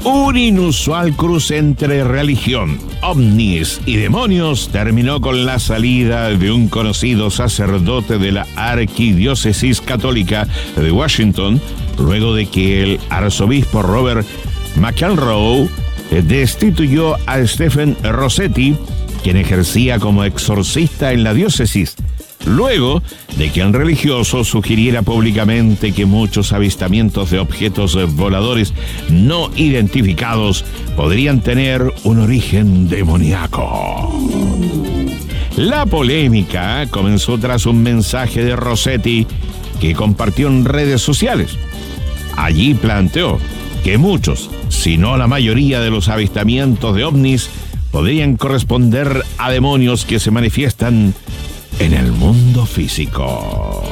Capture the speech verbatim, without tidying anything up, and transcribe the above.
Un inusual cruce entre religión, ovnis y demonios terminó con la salida de un conocido sacerdote de la Arquidiócesis Católica de Washington, luego de que el arzobispo Robert McElroy destituyó a Stephen Rossetti, quien ejercía como exorcista en la diócesis, luego de que el religioso sugiriera públicamente que muchos avistamientos de objetos voladores no identificados podrían tener un origen demoníaco. La polémica comenzó tras un mensaje de Rossetti que compartió en redes sociales. Allí planteó que muchos, si no la mayoría de los avistamientos de ovnis, podrían corresponder a demonios que se manifiestan en el mundo físico.